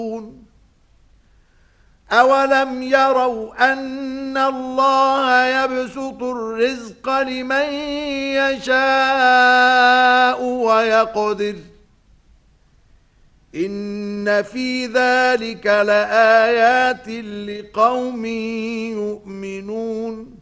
أولم يروا أن الله يبسط الرزق لمن يشاء ويقدر إن في ذلك لآيات لقوم يؤمنون